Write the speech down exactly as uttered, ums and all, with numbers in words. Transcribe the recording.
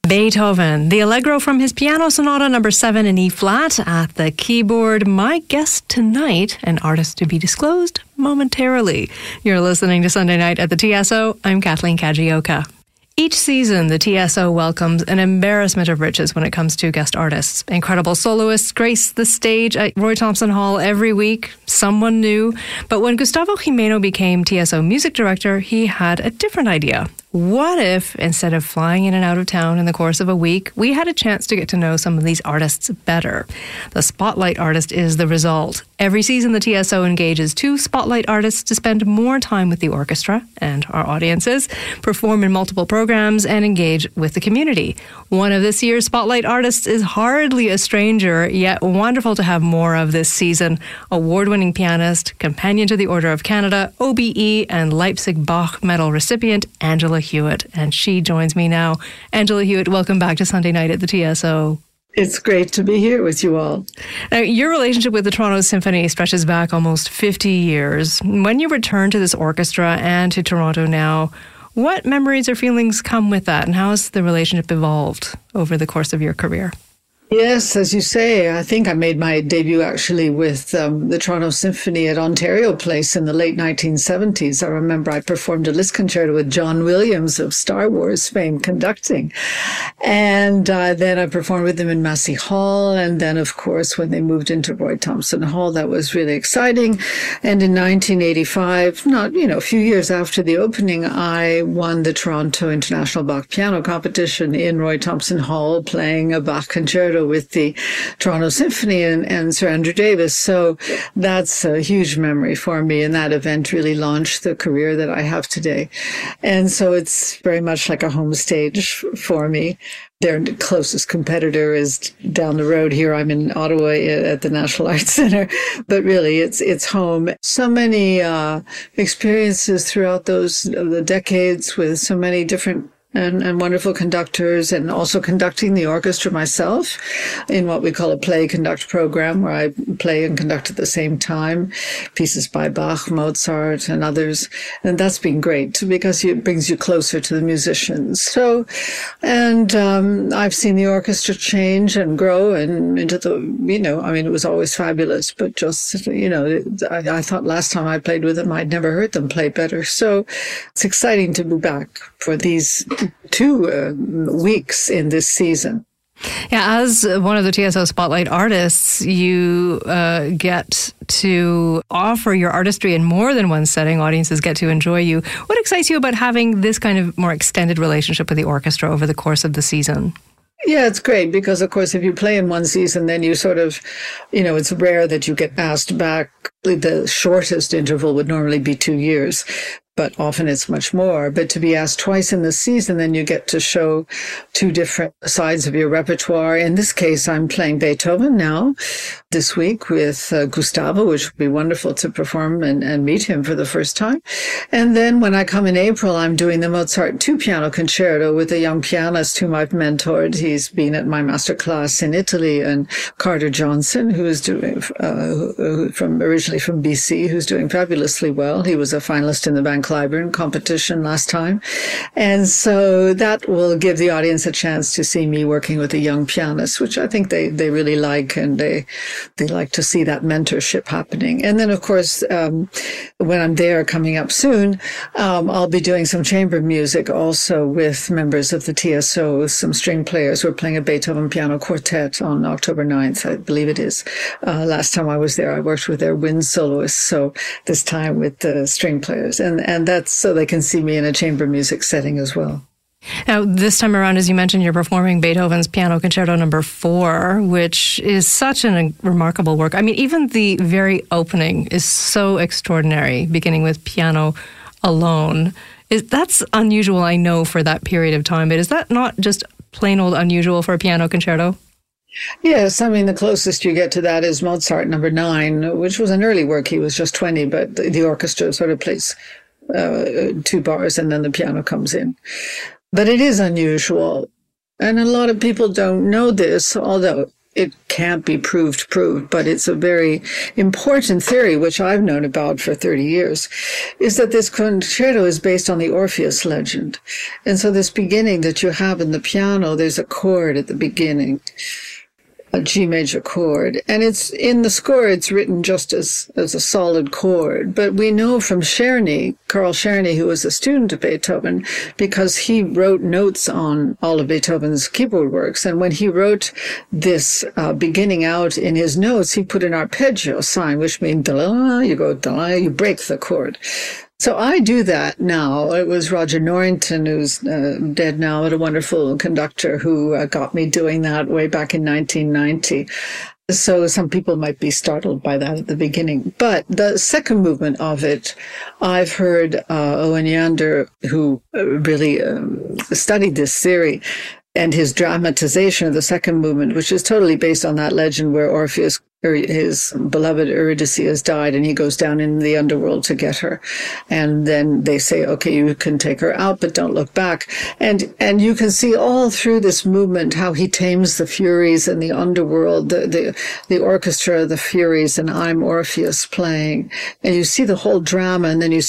Beethoven, the Allegro from his Piano Sonata number seven in E flat at the keyboard. My guest tonight, an artist to be disclosed momentarily. You're listening to Sunday Night at the T S O. I'm Kathleen Kajioka. Each season, the T S O welcomes an embarrassment of riches when it comes to guest artists. Incredible soloists grace the stage at Roy Thomson Hall every week, someone new. But when Gustavo Gimeno became T S O music director, he had a different idea. What if, instead of flying in and out of town in the course of a week, we had a chance to get to know some of these artists better? The Spotlight Artist is the result. Every season, the T S O engages two Spotlight artists to spend more time with the orchestra and our audiences, perform in multiple programs, and engage with the community. One of this year's Spotlight Artists is hardly a stranger, yet wonderful to have more of this season. Award-winning pianist, Companion to the Order of Canada, O B E, and Leipzig Bach Medal recipient, Angela Hewitt. And she joins me now. Angela Hewitt, welcome back to Sunday Night at the T S O. It's great to be here with you all. Now, your relationship with the Toronto Symphony stretches back almost fifty years. When you return to this orchestra and to Toronto now, what memories or feelings come with that, and how has the relationship evolved over the course of your career? Yes, as you say, I think I made my debut actually with um, the Toronto Symphony at Ontario Place in the late nineteen seventies. I remember I performed a Liszt concerto with John Williams of Star Wars fame conducting. And uh, then I performed with them in Massey Hall. And then, of course, when they moved into Roy Thomson Hall, that was really exciting. And in nineteen eighty-five, not, you know, a few years after the opening, I won the Toronto International Bach Piano Competition in Roy Thomson Hall, playing a Bach concerto with the Toronto Symphony and, and Sir Andrew Davis. So that's a huge memory for me. And that event really launched the career that I have today. And so it's very much like a home stage for me. Their closest competitor is down the road here. I'm in Ottawa at the National Arts Centre, but really it's it's home. So many uh, experiences throughout those the decades with so many different And, and wonderful conductors, and also conducting the orchestra myself in what we call a play conduct program, where I play and conduct at the same time pieces by Bach, Mozart, and others. And that's been great because it brings you closer to the musicians. So, and um, I've seen the orchestra change and grow and into the, you know, I mean, it was always fabulous, but just, you know, I, I thought last time I played with them, I'd never heard them play better. So it's exciting to be back for these two uh, weeks in this season. Yeah, as one of the T S O Spotlight artists, you uh, get to offer your artistry in more than one setting. Audiences get to enjoy you. What excites you about having this kind of more extended relationship with the orchestra over the course of the season? Yeah, it's great because, of course, if you play in one season, then you sort of, you know, it's rare that you get asked back. The shortest interval would normally be two years. But often it's much more. But to be asked twice in the season, then you get to show two different sides of your repertoire. In this case, I'm playing Beethoven now this week with uh, Gustavo, which would be wonderful to perform and, and meet him for the first time. And then when I come in April, I'm doing the Mozart two piano concerto with a young pianist whom I've mentored. He's been at my master class in Italy, and Carter Johnson, who is doing, uh, from originally from B C, who's doing fabulously well. He was a finalist in the Van Cliburn competition last time. And so that will give the audience a chance to see me working with a young pianist, which I think they, they really like, and they, they like to see that mentorship happening. And then, of course, um, when I'm there coming up soon, um, I'll be doing some chamber music also with members of the T S O, some string players. We're playing a Beethoven piano quartet on October ninth, I believe it is. Uh, last time I was there, I worked with their wind soloists. So this time with the string players. And, and And that's so they can see me in a chamber music setting as well. Now, this time around, as you mentioned, you're performing Beethoven's Piano Concerto number four, which is such an, a remarkable work. I mean, even the very opening is so extraordinary, beginning with piano alone. Is, that's unusual, I know, for that period of time, but is that not just plain old unusual for a piano concerto? Yes, I mean, the closest you get to that is Mozart number nine, which was an early work. He was just twenty, but the, the orchestra sort of plays uh, two bars and then the piano comes in. But it is unusual. And a lot of people don't know this, although it can't be proved, proved, but it's a very important theory, which I've known about for thirty years, is that this concerto is based on the Orpheus legend. And so this beginning that you have in the piano, there's a chord at the beginning, a G major chord, and it's in the score, it's written just as, as a solid chord. But we know from Czerny, Carl Czerny, who was a student of Beethoven, because he wrote notes on all of Beethoven's keyboard works. And when he wrote this uh, beginning out in his notes, he put an arpeggio sign, which means da, you go da, you break the chord. So I do that now. It was Roger Norrington, who's uh, dead now, but a wonderful conductor who uh, got me doing that way back in nineteen ninety. So some people might be startled by that at the beginning. But the second movement of it, I've heard uh, Owen Yander, who really um, studied this theory, and his dramatization of the second movement, which is totally based on that legend where Orpheus, his beloved Eurydice, has died, and he goes down in the underworld to get her. And then they say, okay, you can take her out, but don't look back. And and you can see all through this movement how he tames the Furies in the underworld, the, the, the orchestra, the Furies, and I'm Orpheus playing. And you see the whole drama, and then you